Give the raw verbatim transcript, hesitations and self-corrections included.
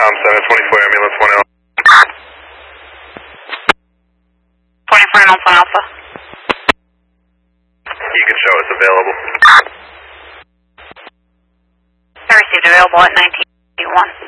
Com seven, twenty-four ambulance one Alpha. twenty-four ambulance one Alpha. You can show it's available. I received available at nineteen eighty-one.